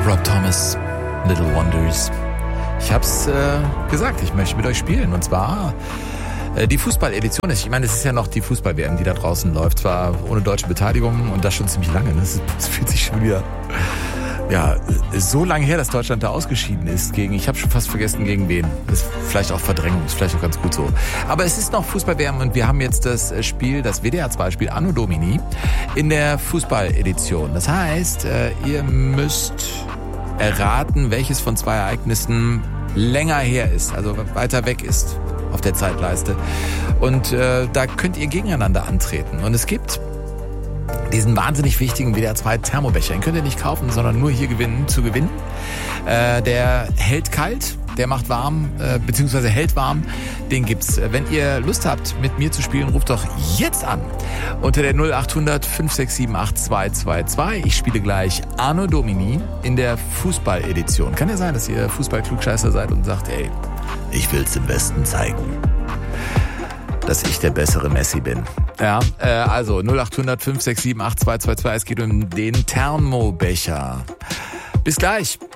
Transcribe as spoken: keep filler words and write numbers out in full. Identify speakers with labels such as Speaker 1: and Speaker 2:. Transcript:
Speaker 1: Rob Thomas, Little Wonders. Ich hab's äh, gesagt, ich möchte mit euch spielen. Und zwar äh, die Fußball-Edition. Ich meine, es ist ja noch die Fußball-W M, die da draußen läuft. Zwar ohne deutsche Beteiligung und das schon ziemlich lange. Ne? Das, das fühlt sich schon wieder ja, so lange her, dass Deutschland da ausgeschieden ist. Gegen, ich habe schon fast vergessen, gegen wen. Das ist vielleicht auch Verdrängung, ist vielleicht auch ganz gut so. Aber es ist noch Fußball-W M und wir haben jetzt das Spiel, das W D R zwei Spiel Anno Domini in der Fußball-Edition. Das heißt, äh, ihr müsst erraten, welches von zwei Ereignissen länger her ist, also weiter weg ist auf der Zeitleiste. Und äh, da könnt ihr gegeneinander antreten. Und es gibt diesen wahnsinnig wichtigen W D R zwei Thermobecher. Den könnt ihr nicht kaufen, sondern nur hier gewinnen, zu gewinnen. Äh, der hält kalt, der macht warm, äh, beziehungsweise hält warm. Den gibt's. Wenn ihr Lust habt, mit mir zu spielen, ruft doch jetzt an. Unter der null acht hundert fünf sechs sieben acht zwei zwei zwei. Ich spiele gleich Anno Domini in der Fußball-Edition. Kann ja sein, dass ihr Fußball-Klugscheißer seid und sagt, ey, ich will's dem Besten zeigen, dass ich der bessere Messi bin. Ja, äh, also null acht hundert fünf sechs sieben acht zwei zwei zwei. Es geht um den Thermobecher. Bis gleich.